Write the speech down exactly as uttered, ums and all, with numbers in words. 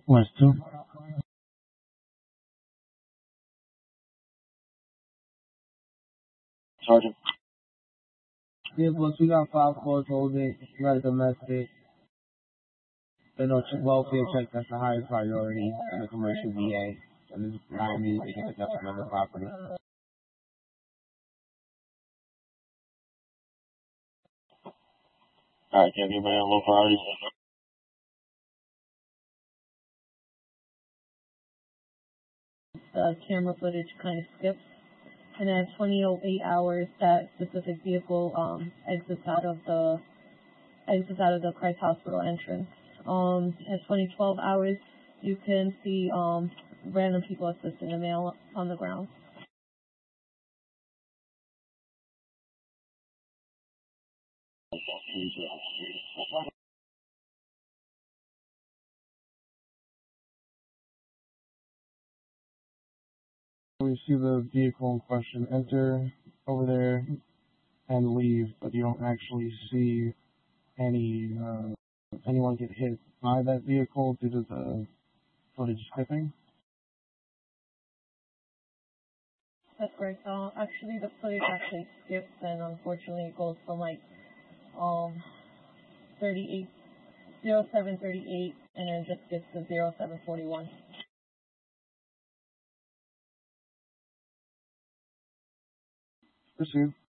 West two. Sergeant. Yeah, plus we got five calls holding. We got a domestic. The no welfare check, that's the highest priority in the commercial V A. And this is not immediately pick up another property. Alright, can anybody on low priorities? The camera footage kind of skips. And at twenty oh eight hours, that specific vehicle um, exits out of the exits out of the Christ Hospital entrance. Um, at twenty twelve hours, you can see um, random people assisting the male on the ground. We see the vehicle in question enter over there and leave, but you don't actually see any uh, anyone get hit by that vehicle due to the footage skipping. That's correct. Uh, actually, the footage actually skips, and unfortunately, it goes from like um thirty-eight zero seven thirty-eight, and then just gets to zero seven forty-one. Proceed.